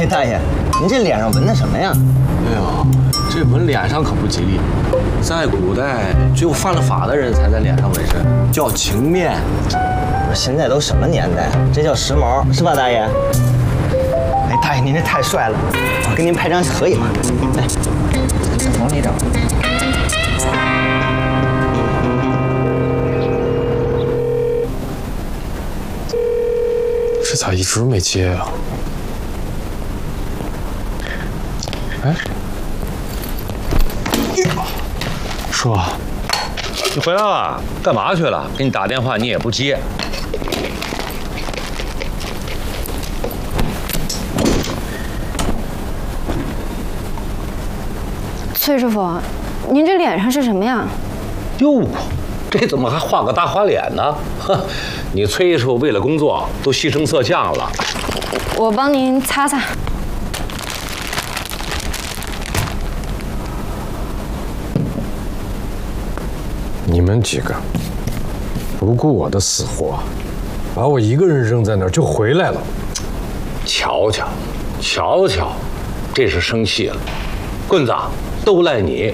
大爷，您这脸上纹的什么呀？ 哎呦，这纹脸上可不吉利。在古代，只有犯了法的人才在脸上纹身，叫情面。 不是，现在都什么年代，这叫时髦，是吧，大爷？哎，大爷，您这太帅了，我跟您拍张合影。来，往里找。 这咋一直没接啊？哎，叔， 你回来了？干嘛去了？给你打电话你也不接。 崔师傅，您这脸上是什么呀？ 哟，这怎么还画个大花脸呢？哼，你崔师傅为了工作都牺牲色相了。 我帮您擦擦。 你们几个不顾我的死活，把我一个人扔在那儿就回来了。 瞧瞧，瞧瞧，这是生气了。棍子，都赖你。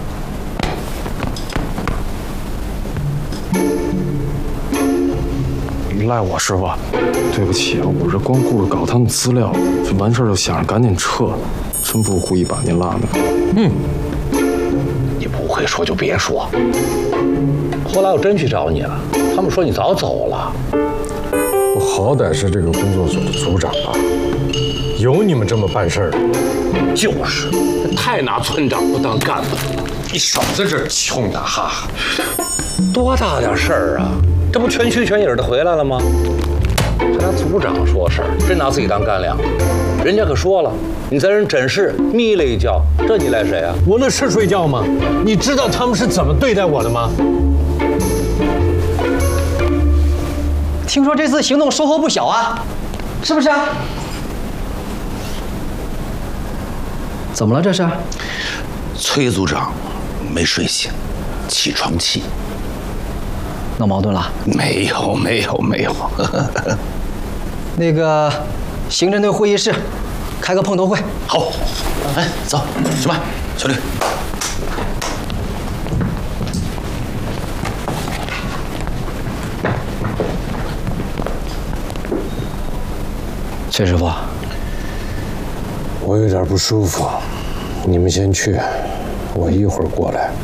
赖我师傅，对不起啊，我这光顾着搞他们资料，这完事儿就想着赶紧撤，真不是故意把您落的。 你不会说就别说。后来我真去找你了，他们说你早走了。 我好歹是这个工作组的组长啊，有你们这么办事儿的？ 就是，太拿村长不当干部。 你少在这儿穷呀哈哈！ 多大点事儿啊！这不全虚全影的回来了吗？还拿组长说事儿，真拿自己当干粮。人家可说了，你在人诊室眯了一觉，这你赖谁啊？ 我那是睡觉吗？你知道他们是怎么对待我的吗？ 听说这次行动收获不小啊，是不是啊？怎么了这是？ 崔组长没睡醒，起床气。 闹矛盾了？ 没有。 那个刑侦队会议室开个碰头会。 好，哎，走，去吧，小吕。 崔师傅， 我有点不舒服，你们先去，我一会儿过来。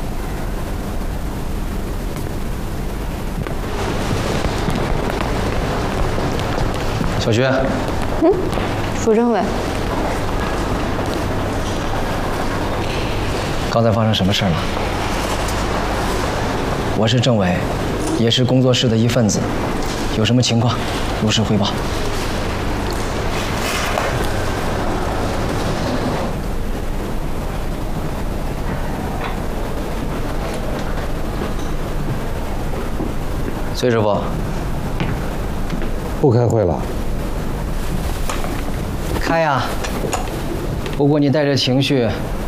小徐。 署政委， 刚才发生什么事了？我是政委，也是工作室的一份子，有什么情况如实汇报。崔师傅， 不开会了。 开呀！不过你带着情绪，